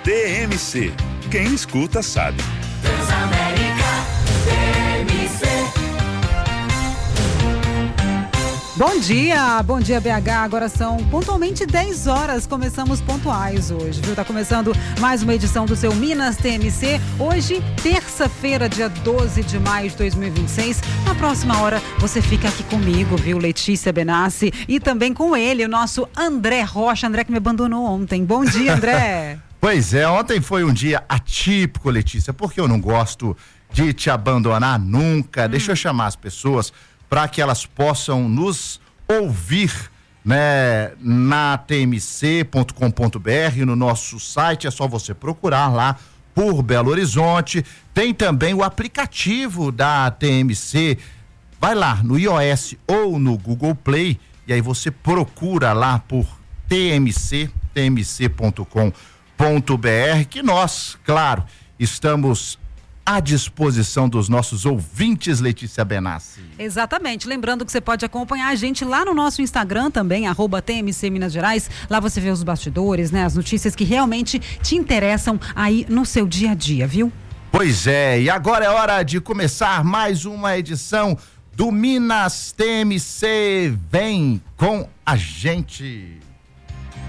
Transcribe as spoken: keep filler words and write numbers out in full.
T M C. Quem escuta sabe. Transamérica T M C. Bom dia, bom dia B H, agora são pontualmente dez horas, começamos pontuais hoje, viu? Tá começando mais uma edição do seu Minas T M C, hoje, terça-feira, dia doze de maio de dois mil e vinte e seis, na próxima hora você fica aqui comigo, viu, Letícia Benassi, e também com ele, o nosso André Rocha, André que me abandonou ontem. Bom dia, André. Pois é, ontem foi um dia atípico, Letícia, porque eu não gosto de te abandonar nunca, hum. Deixa eu chamar as pessoas para que elas possam nos ouvir, né, na t m c ponto com ponto b r, no nosso site, é só você procurar lá por Belo Horizonte. Tem também o aplicativo da T M C, vai lá no iOS ou no Google Play, e aí você procura lá por T M C, t m c ponto com ponto b r, que nós, claro, estamos à disposição dos nossos ouvintes, Letícia Benassi. Exatamente, lembrando que você pode acompanhar a gente lá no nosso Instagram também, arroba T M C Minas Gerais, lá você vê os bastidores, né, as notícias que realmente te interessam aí no seu dia a dia, viu? Pois é, e agora é hora de começar mais uma edição do Minas T M C, vem com a gente.